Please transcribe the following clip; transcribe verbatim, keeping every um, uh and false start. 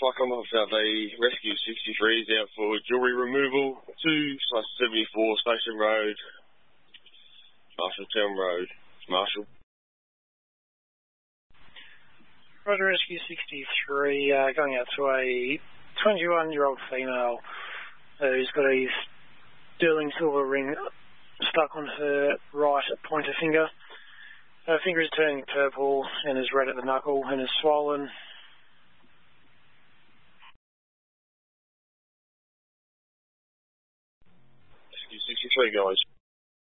fuck, I'm off out the Rescue sixty-three is out for jewellery removal, two slash seventy-four Station Road, Marshalltown Road, Marshall. Roger, Rescue sixty-three, uh, going out to a twenty-one-year-old female who's got a sterling silver ring stuck on her right pointer finger. Her finger is turning purple and is red at the knuckle and is swollen. sixty-three, guys.